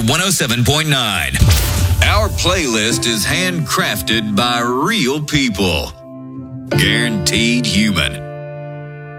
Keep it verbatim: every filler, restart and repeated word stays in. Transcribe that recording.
one oh seven point nine. Our playlist is handcrafted by real people. Guaranteed human.